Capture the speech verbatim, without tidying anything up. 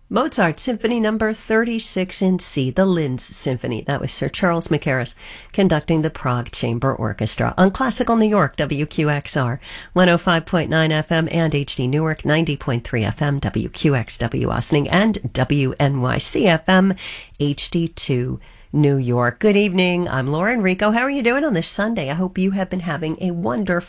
Mozart Symphony Number thirty-six in C, the Linz Symphony. That was Sir Charles Mackerras conducting the Prague Chamber Orchestra on Classical New York, W Q X R, one oh five point nine F M, and H D Newark, ninety point three F M, W Q X W Ossining, and W N Y C F M, H D two New York. Good evening. I'm Lauren Rico. How are you doing on this Sunday? I hope you have been having a wonderful